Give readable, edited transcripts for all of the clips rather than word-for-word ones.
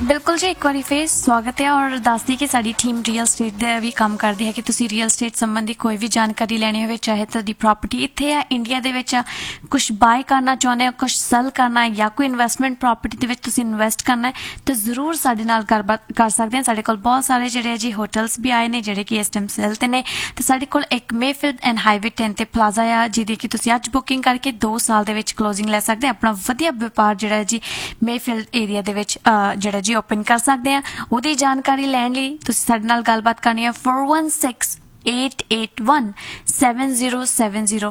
बिल्कुल जी, एक बारी फिर स्वागत है और दस दी कि साडी टीम रियल स्टेट दे भी काम करदी है कि तुसी रियल स्टेट संबंधी कोई भी जानकारी लेनी होवे, चाहे तुहाडी प्रॉपर्टी इत्थे है इंडिया दे विच कुछ बाय करना चाहुंदे हो, कुछ सेल करना है या कोई इन्वेस्टमेंट प्रॉपर्टी दे विच तुसी इन्वेस्ट करना है तो जरूर साडे नाल गलबात कर सकदे हैं। साडे कोल बहुत सारे जिहड़े जी होटल्स भी आए ने जिहड़े कि इस टाइम सेल ते ने ते साडे कोल एक मेफील्ड एंड हाईवे 10 ते प्लाजा आ जिहदी कि तुसी अज बुकिंग करके 2 साल दे विच क्लोजिंग ले सकदे हैं। अपना वधिया व्यापार जिहड़ा जी मेफील्ड एरिया दे विच जिहड़ा जी ओपन कर सकते हैं। ਉਹਦੀ ਜਾਣਕਾਰੀ ਲੈਣ ਲਈ ਤੁਸੀਂ ਸਾਡੇ ਨਾਲ ਗੱਲਬਾਤ ਕਰਨੀ ਹੈ 4168817070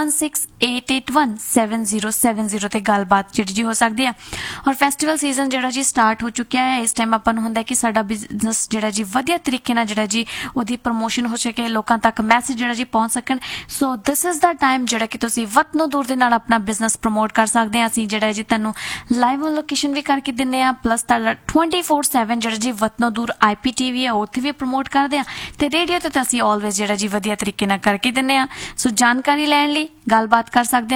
4168817070 ਤੇ ਗੱਲਬਾਤ ਜਿਹੜੀ ਜੀ ਹੋ ਸਕਦੀ ਹੈ। ਔਰ ਫੈਸਟੀਵਲ ਸੀਜ਼ਨ ਜਿਹੜਾ ਜੀ ਸਟਾਰਟ ਹੋ ਚੁੱਕਿਆ ਹੈ। ਇਸ ਟਾਈਮ ਆਪਾਂ ਨੂੰ ਹੁੰਦਾ ਕਿ ਸਾਡਾ ਬਿਜ਼ਨਸ ਜਿਹੜਾ ਜੀ ਵਧੀਆ ਤਰੀਕੇ ਨਾਲ ਜਿਹੜਾ ਜੀ ਉਹਦੀ ਪ੍ਰਮੋਸ਼ਨ ਹੋ ਸਕੇ, ਲੋਕਾਂ ਤੱਕ ਮੈਸੇਜ ਜਿਹੜਾ ਜੀ ਪਹੁੰਚ ਸਕਣ। ਸੋ ਦਿਸ ਇਜ਼ ਦਾ ਟਾਈਮ ਜਿਹੜਾ ਕਿ ਤੁਸੀਂ ਵਕਤ ਨੂੰ ਦੂਰ ਦੇ ਨਾਲ ਆਪਣਾ ਬਿਜ਼ਨਸ ਪ੍ਰਮੋਟ ਕਰ ਸਕਦੇ ਆ। ਅਸੀਂ ਜਿਹੜਾ ਜੀ ਤੁਹਾਨੂੰ ਲਾਈਵ ਲੋਕੇਸ਼ਨ ਵੀ ਕਰਕੇ ਦਿੰਦੇ ਆ, ਪਲੱਸ ਤੁਹਾਡਾ 24/7 ਜਿਹੜਾ ਜੀ ਵਤਨੋਂ ਦੂਰ IPTV ਹੈ ਉੱਥੇ ਵੀ ਪ੍ਰਮੋਟ ਕਰਦੇ ਆ ਤੇ ਰੇਡੀਓ ਤੇ ਤਾਂ ਅਸੀਂ ਆਲਵੇਜ਼ ਜਿਹੜਾ ਜੀ ਵਧੀਆ ਤਰੀਕੇ ਨਾਲ ਕਰਕੇ ਦਿੰਦੇ ਆ। ਸੋ ਜਾਣਕਾਰੀ ਲੈਣ ਲਈ ਗੱਲਬਾਤ ਕਰ ਸਕਦੇ ਆ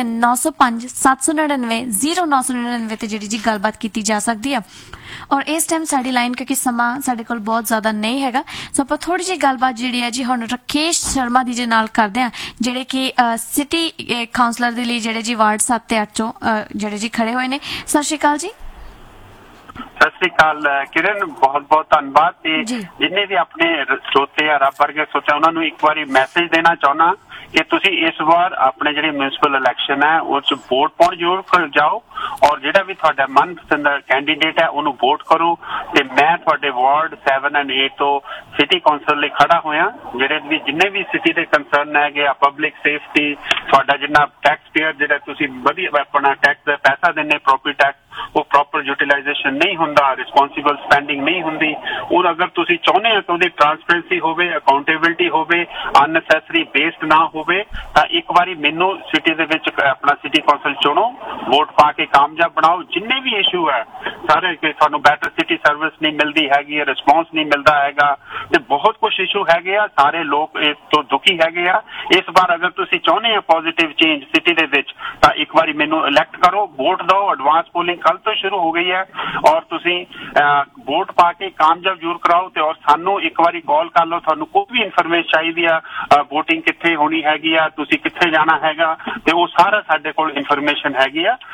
905-799-0999 ਤੇ ਜਿਹੜੀ ਜੀ ਗੱਲਬਾਤ ਕੀਤੀ ਜਾ ਸਕਦੀ ਆ। ਔਰ ਇਸ ਟਾਈਮ ਸਾਡੀ ਲਾਈਨ ਕਿਉਂਕਿ ਸਮਾਂ ਸਾਡੇ ਕੋਲ ਬਹੁਤ ਜ਼ਿਆਦਾ ਨਹੀਂ ਹੈਗਾ, ਸੋ ਆਪਾਂ ਥੋੜੀ ਜਿਹੀ ਗੱਲਬਾਤ ਜਿਹੜੀ ਹੈ ਜੀ ਹੁਣ ਰਕੇਸ਼ ਸ਼ਰਮਾ ਦੀ ਦੇ ਨਾਲ ਕਰਦੇ ਆ ਜਿਹੜੇ ਕਿ ਸਿਟੀ ਕਾਉਂਸਲਰ ਦੇ ਲਈ ਜਿਹੜੇ ਜੀ ਵਾਰਡ 7 ਤੇ 8 ਚੋਂ ਜਿਹੜੇ ਜੀ ਖੜੇ ਹੋਏ ਨੇ। ਸਤਿ ਸ਼੍ਰੀ ਅਕਾਲ ਜੀ। ਸਤਿ ਸ੍ਰੀ ਅਕਾਲ ਕਿਰਨ, ਬਹੁਤ ਬਹੁਤ ਧੰਨਵਾਦ। ਤੇ ਜਿੰਨੇ ਵੀ ਆਪਣੇ ਸਰੋਤੇ ਆ ਰੱਬ ਵਰਗੇ ਸੋਚਾ ਉਹਨਾਂ ਨੂੰ ਇੱਕ ਵਾਰੀ ਮੈਸੇਜ ਦੇਣਾ ਚਾਹੁੰਦਾ ਕਿ ਤੁਸੀਂ ਇਸ ਵਾਰ ਆਪਣੇ ਜਿਹੜੇ ਮਿਊਨਿਸਪਲ ਇਲੈਕਸ਼ਨ ਹੈ ਉਹ 'ਚ ਵੋਟ ਪਾਉਣ ਜ਼ਰੂਰ ਜਾਓ ਔਰ ਜਿਹੜਾ ਵੀ ਤੁਹਾਡਾ ਮਨਪਸੰਦ ਕੈਂਡੀਡੇਟ ਹੈ ਉਹਨੂੰ ਵੋਟ ਕਰੋ। ਤੇ ਮੈਂ ਤੁਹਾਡੇ ਵਾਰਡ 7 ਐਂਡ 8 ਤੋਂ ਸਿਟੀ ਕੌਂਸਲ ਲਈ ਖੜਾ ਹੋਇਆ। ਜਿਹੜੇ ਵੀ ਜਿੰਨੇ ਵੀ ਸਿਟੀ ਦੇ ਕੰਸਰਨ ਹੈਗੇ ਆ, ਪਬਲਿਕ ਸੇਫਟੀ, ਤੁਹਾਡਾ ਜਿੰਨਾ ਟੈਕਸ ਪੇਅਰ ਜਿਹੜਾ ਤੁਸੀਂ ਵਧੀਆ ਆਪਣਾ ਟੈਕਸ ਦਾ ਪੈਸਾ ਦਿੰਦੇ ਪ੍ਰੋਪਰਟੀ ਟੈਕਸ ਉਹ ਪ੍ਰੋਪਰ ਯੂਟੀਲਾਈਜੇਸ਼ਨ ਨਹੀਂ ਹੁੰਦਾ, ਰਿਸਪੌਂਸਿਬਲ ਸਪੈਂਡਿੰਗ ਨਹੀਂ ਹੁੰਦੀ। ਔਰ ਅਗਰ ਤੁਸੀਂ ਚਾਹੁੰਦੇ ਹੋ ਕਿ ਉਹਦੀ ਟਰਾਂਸਪੇਰੈਂਸੀ ਹੋਵੇ, ਅਕਾਊਂਟੇਬਿਲਿਟੀ ਹੋਵੇ, ਅਨਨੈਸੈਸਰੀ ਵੇਸਟ ਨਾ ਹੋਵੇ ਤਾਂ ਇੱਕ ਵਾਰੀ ਮੈਨੂੰ ਸਿਟੀ ਦੇ ਵਿੱਚ ਆਪਣਾ ਸਿਟੀ ਕੌਂਸਲ ਚੁਣੋ, ਵੋਟ ਪਾ ਕੇ ਕਾਮਯਾਬ ਬਣਾਓ। ਜਿੰਨੇ ਵੀ ਇਸ਼ੂ ਹੈ ਸਾਰੇ ਕਿ ਤੁਹਾਨੂੰ ਬੈਟਰ ਸਿਟੀ ਸਰਵਿਸ ਨਹੀਂ ਮਿਲਦੀ ਹੈਗੀ, ਰਿਸਪੌਂਸ ਨਹੀਂ ਮਿਲਦਾ ਹੈਗਾ ਤੇ ਬਹੁਤ ਕੁਝ ਇਸ਼ੂ ਹੈਗੇ ਆ, ਸਾਰੇ ਲੋਕ ਇਸ ਤੋਂ ਦੁਖੀ ਹੈਗੇ ਆ। ਇਸ ਵਾਰ ਅਗਰ ਤੁਸੀਂ ਚਾਹੁੰਦੇ ਆ ਪੋਜ਼ਿਟਿਵ ਚੇਂਜ ਸਿਟੀ ਦੇ ਵਿੱਚ ਤਾਂ ਇੱਕ ਵਾਰੀ ਮੈਨੂੰ ਇਲੈਕਟ ਕਰੋ, ਵੋਟ ਦਿਓ। ਐਡਵਾਂਸ ਪੋਲਿੰਗ ਕੱਲ ਤੋਂ ਸ਼ੁਰੂ ਹੋ ਗਈ ਹੈ ਔਰ ਤੁਸੀਂ ਵੋਟ ਪਾ ਕੇ ਕਾਮਯਾਬ ਜ਼ਰੂਰ ਕਰਾਓ। ਤੇ ਔਰ ਸਾਨੂੰ ਇੱਕ ਵਾਰੀ ਕਾਲ ਕਰ ਲਓ, ਤੁਹਾਨੂੰ ਕੋਈ ਵੀ ਇਨਫੋਰਮੇਸ਼ਨ ਚਾਹੀਦੀ ਆ, ਵੋਟਿੰਗ ਕਿੱਥੇ ਹੋਣੀ ਹੈਗੀ ਆ, ਤੁਸੀਂ ਕਿੱਥੇ ਜਾਣਾ ਹੈਗਾ ਤੇ ਉਹ ਸਾਰਾ ਸਾਡੇ ਕੋਲ ਇਨਫੋਰਮੇਸ਼ਨ ਹੈਗੀ ਆ।